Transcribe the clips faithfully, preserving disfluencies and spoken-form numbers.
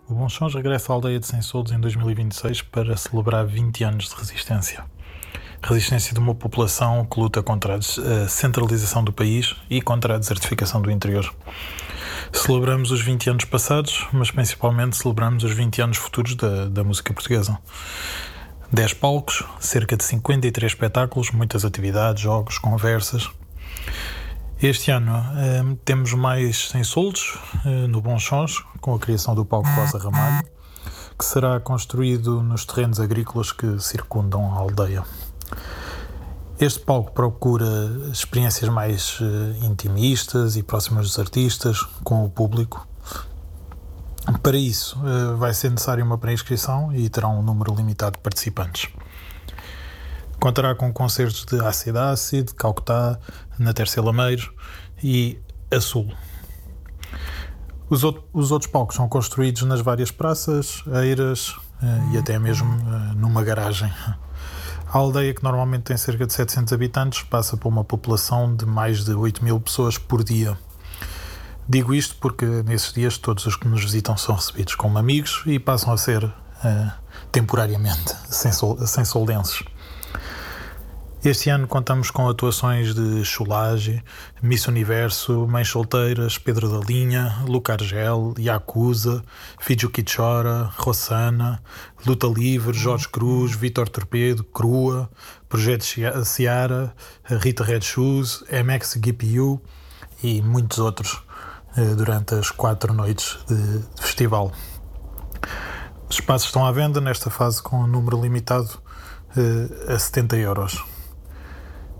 O Bons Sons regressa à aldeia de Cem Soldos em dois mil e vinte e seis para celebrar vinte anos de resistência. Resistência de uma população que luta contra a centralização do país e contra a desertificação do interior. Celebramos os vinte anos passados, mas principalmente celebramos os vinte anos futuros da, da música portuguesa. dez palcos, cerca de cinquenta e três espetáculos, muitas atividades, jogos, conversas. Este ano eh, temos mais Cem Soldos eh, no Bons Sons, com a criação do palco Rosa Ramalho, que será construído nos terrenos agrícolas que circundam a aldeia. Este palco procura experiências mais eh, intimistas e próximas dos artistas, com o público. Para isso, eh, vai ser necessária uma pré-inscrição e terá um número limitado de participantes. Contará com concertos de Acid Acid, Calcutá, Na Terceira Lameiro e Azul. Os, outro, os outros palcos são construídos nas várias praças, eiras eh, e até mesmo eh, numa garagem. A aldeia, que normalmente tem cerca de setecentos habitantes, passa por uma população de mais de oito mil pessoas por dia. Digo isto porque nesses dias todos os que nos visitam são recebidos como amigos e passam a ser uh, temporariamente sem soldenses. Este ano contamos com atuações de Chulage, Miss Universo, Mães Solteiras, Pedro da Linha, Luca Argel, Yakuza, Fídio Kichora, Rossana, Luta Livre, Jorge Cruz, Vítor Torpedo, Crua, Projeto Ciara, Rita Red Shoes, M X G P U e muitos outros durante as quatro noites de, de festival. Os espaços estão à venda nesta fase com um número limitado uh, a setenta euros.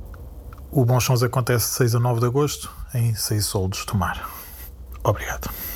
O Bons Sons acontece de seis a nove de agosto em Cem Soldos do Mar. Obrigado.